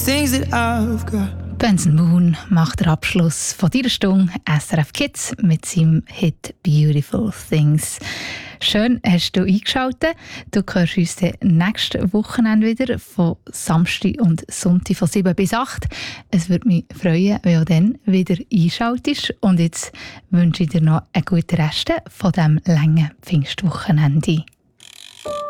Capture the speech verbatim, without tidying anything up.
Things that I've got. Benson Boone macht den Abschluss von dieser Stunde S R F Kids mit seinem Hit «Beautiful Things». Schön hast du eingeschaltet. Du hörst uns dann nächstes Wochenende wieder von Samstag und Sonntag von sieben bis acht. Es würde mich freuen, wenn du dann wieder einschaltest. Und jetzt wünsche ich dir noch einen guten Rest von diesem langen Pfingstwochenende.